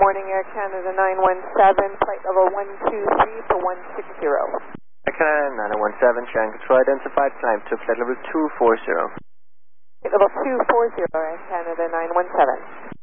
morning, Air Canada 917, flight level 123 for 160. Air Canada 917, Shanghai Control identified, climb to flight level 240. Flight level 240, Air Canada 917.